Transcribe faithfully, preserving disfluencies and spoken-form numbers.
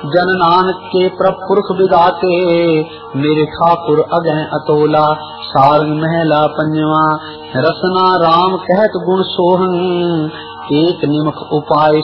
जन नानक के प्रपुरख विदाते, मेरे ठाकुर अगह अतोला। सारंग महला पंजवा, रसना राम कहत गुण सोहन, एक निमख उपाय